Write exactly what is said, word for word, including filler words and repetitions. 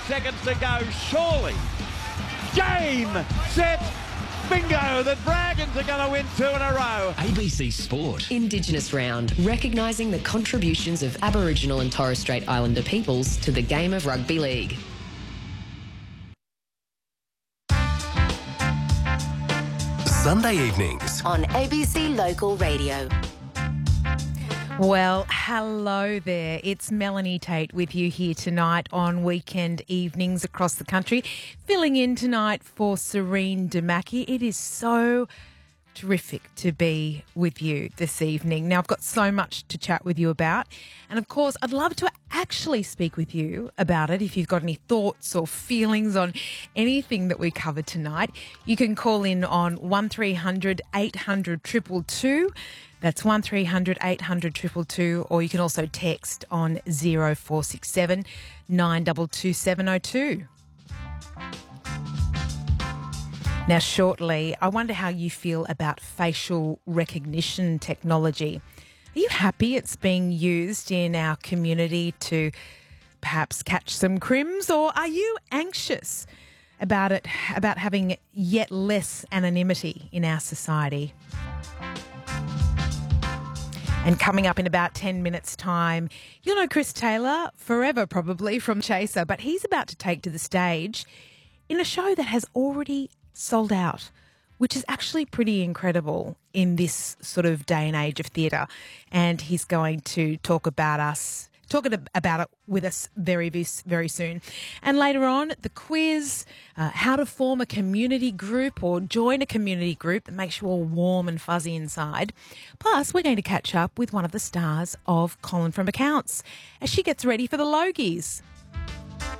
seconds to go. Surely. Game, set, bingo. The Dragons are going to win two in a row. A B C Sport. Indigenous Round, recognising the contributions of Aboriginal and Torres Strait Islander peoples to the game of rugby league. Sunday evenings on A B C Local Radio. Well, hello there. It's Melanie Tate with you here tonight on weekend evenings across the country, filling in tonight for Serene Damaki. It is so terrific to be with you this evening. Now, I've got so much to chat with you about. And, of course, I'd love to actually speak with you about it. If you've got any thoughts or feelings on anything that we covered tonight, you can call in on one three hundred eight hundred two two two. That's one three hundred eight hundred two two two. Or you can also text on zero four six seven nine two two seven zero two. Now, shortly, I wonder how you feel about facial recognition technology. Are you happy it's being used in our community to perhaps catch some crims, or are you anxious about it, about having yet less anonymity in our society? And coming up in about ten minutes' time, you'll know Chris Taylor forever, probably, from Chaser, but he's about to take to the stage in a show that has already sold out, which is actually pretty incredible in this sort of day and age of theatre. And he's going to talk about us, talking about it with us very, very soon. And later on, the quiz, uh, how to form a community group or join a community group that makes you all warm and fuzzy inside. Plus, we're going to catch up with one of the stars of Colin from Accounts as she gets ready for the Logies.